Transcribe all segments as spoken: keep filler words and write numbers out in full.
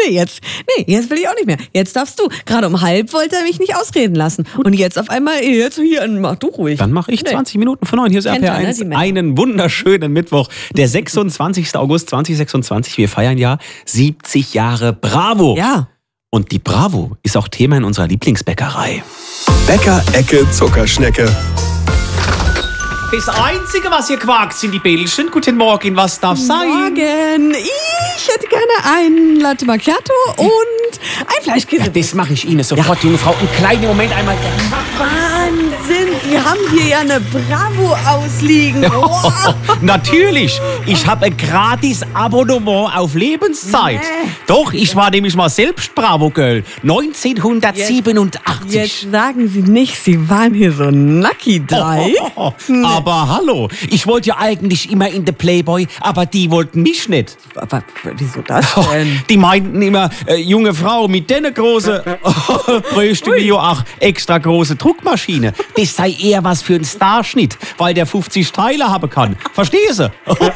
nee, jetzt, nee, jetzt will ich auch nicht mehr. Jetzt darfst du. Gerade um halb wollte er mich nicht ausreden lassen. Und jetzt auf einmal, jetzt hier, mach du ruhig. Dann mache ich zwanzig Minuten von neun. Hier ist R P R eins. Ne, einen wunderschönen Mittwoch. Der sechsundzwanzigster August zweitausendsechsundzwanzig. Wir feiern ja siebzig Jahre Bravo. Ja. Und die Bravo ist auch Thema in unserer Lieblingsbäckerei. Bäcker-Ecke Zuckerschnecke. Das Einzige, was hier quakt, sind die Bällchen. Guten Morgen, was darf sein? Morgen. Ich hätte gerne ein Latte Macchiato und ein Fleischkäse. Ja, das mache ich Ihnen sofort, junge Frau. Einen kleinen Moment einmal. Wahnsinn, Sie haben hier ja eine Bravo ausliegen. Wow. Natürlich. Ich habe ein gratis Abonnement auf Lebenszeit. Nee. Doch, ich war nämlich mal selbst Bravo-Girl. neunzehnhundertsiebenundachtzig. Jetzt sagen Sie nicht, Sie waren hier so Lucky Drei. Oh, oh, oh. Aber hallo, ich wollte ja eigentlich immer in The Playboy, aber die wollten mich nicht. Aber wieso das denn? Die meinten immer, äh, junge Frau mit der große Bröste wie auch extra große Druckmaschine. Das sei eher was für einen Starschnitt, weil der fünfzig Teile haben kann. Verstehst du?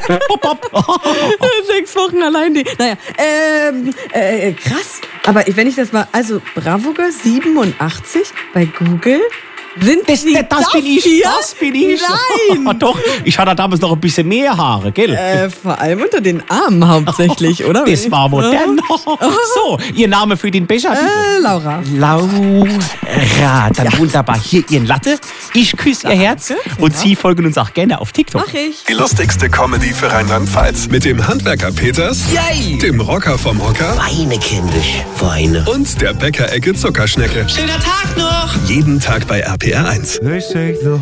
Sechs Wochen allein die. Naja, ähm, äh, krass. Aber wenn ich das mal, also Bravo Girl siebenundachtzig bei Google. Sind das, Sie das, das bin ich, hier? das bin ich. Nein. Doch, ich hatte damals noch ein bisschen mehr Haare, gell? Äh, vor allem unter den Armen hauptsächlich, oder? Das war modern. So, Ihr Name für den Becher? Äh, Laura. Laura, dann ja. Wunderbar. Hier Ihren Latte. Ich küsse Ihr Herz. Ja. Und Sie folgen uns auch gerne auf TikTok. Mach ich. Die lustigste Comedy für Rheinland-Pfalz. Mit dem Handwerker Peters, Yay. Dem Rocker vom Hocker Weine, kindisch, Weine. und der Bäcker-Ecke Zuckerschnecke. Schöner Tag noch. Jeden Tag bei R P R eins. They say the